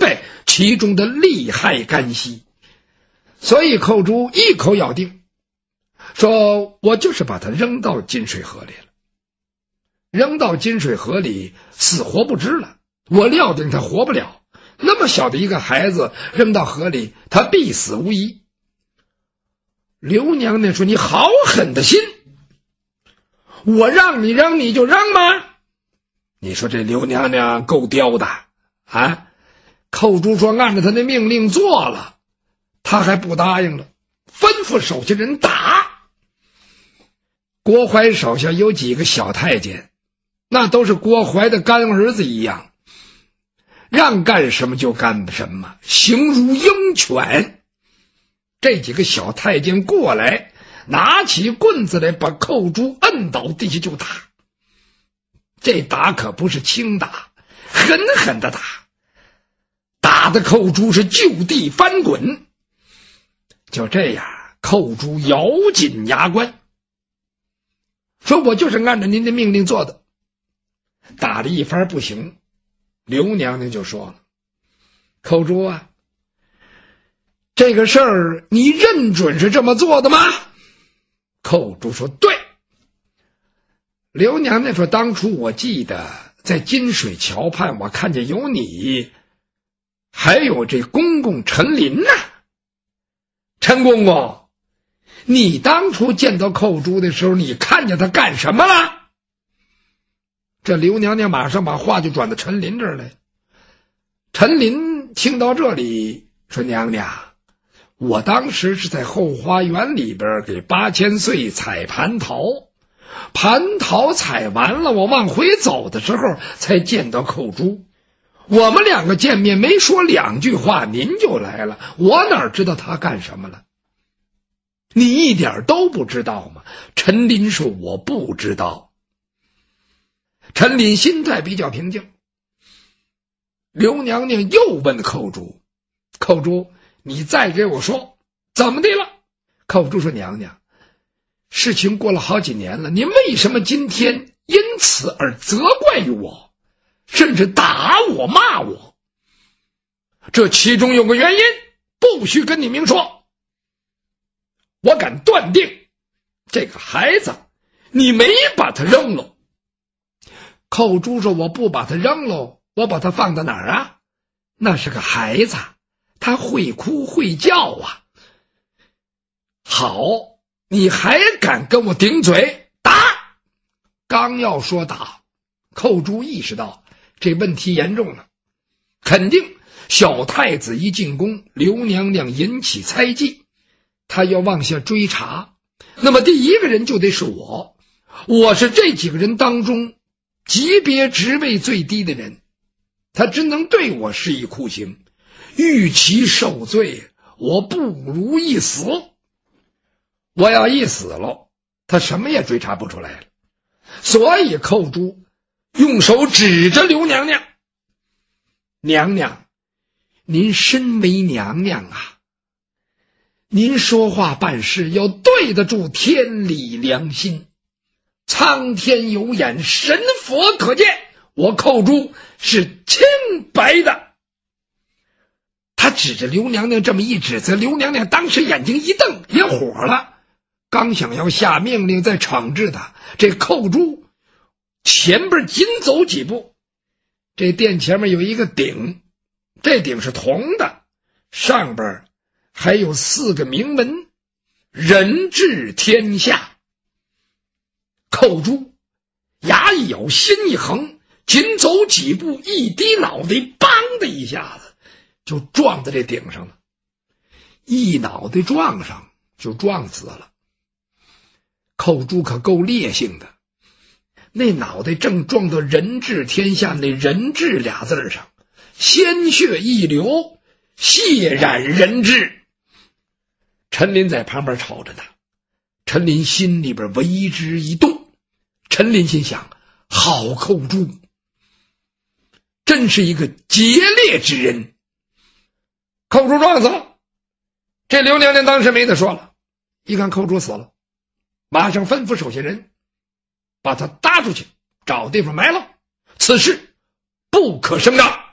白其中的利害干系。所以寇珠一口咬定，说我就是把他扔到金水河里了，扔到金水河里死活不知了，我料定他活不了，那么小的一个孩子扔到河里，他必死无疑。刘娘娘说，你好狠的心，我让你扔你就扔吗？你说这刘娘娘够刁的啊！寇珠说按照他的命令做了，他还不答应了，吩咐手下人打。郭槐手下有几个小太监，那都是郭槐的干儿子一样，让干什么就干什么，形如鹰犬。这几个小太监过来，拿起棍子来，把寇珠摁倒地下就打。这打可不是轻打，狠狠的打，打的寇珠是就地翻滚。就这样，寇珠咬紧牙关，说我就是按照您的命令做的。打了一番不行，刘娘娘就说了，寇珠啊，这个事儿你认准是这么做的吗？寇珠说对。刘娘娘说，当初我记得在金水桥畔，我看见有你，还有这公公陈琳呢。陈公公，你当初见到寇珠的时候，你看见他干什么了？这刘娘娘马上把话就转到陈琳这儿来。陈琳听到这里说，娘娘，我当时是在后花园里边给8000岁采蟠桃，蟠桃采完了，我往回走的时候才见到寇珠。我们两个见面没说2句话，您就来了，我哪知道他干什么了？你一点都不知道吗？陈琳说，我不知道。陈琳心态比较平静。刘娘娘又问寇珠，寇珠，你再给我说怎么的了？寇珠说，娘娘，事情过了好几年了，您为什么今天因此而责怪于我，甚至打我骂我？这其中有个原因，不许跟你明说。我敢断定，这个孩子你没把他扔了。寇珠说，我不把他扔了，我把他放到哪儿啊？那是个孩子，他会哭会叫啊。好，你还敢跟我顶嘴？打！刚要说打，寇珠意识到这问题严重了，肯定小太子一进宫，刘娘娘引起猜忌，他要往下追查，那么第一个人就得是我，我是这几个人当中级别职位最低的人，他只能对我施以酷刑，与其受罪，我不如一死。我要一死了，他什么也追查不出来了。所以寇珠用手指着刘娘娘，娘娘，您身为娘娘啊，您说话办事要对得住天理良心，苍天有眼，神佛可见，我寇珠是清白的。他指着刘娘娘这么一指责，刘娘娘当时眼睛一瞪，也火了，刚想要下命令再惩治他，这寇珠前边紧走几步，这殿前面有一个鼎，这鼎是铜的，上边还有4个铭文，人治天下。寇珠牙一咬，心一横，紧走几步，一低脑袋，梆的一下子就撞在这顶上了，一脑袋撞上就撞死了。寇珠可够烈性的，那脑袋正撞到人治天下那人治俩字上，鲜血一流，血染人治。陈琳在旁边瞅着他，陈琳心里边为之一动。陈琳心想，好寇珠，真是一个劫烈之人。寇珠撞死了，这刘娘娘当时没得说了，一看寇珠死了，马上吩咐手下人把他搭出去，找地方埋了，此事不可声张。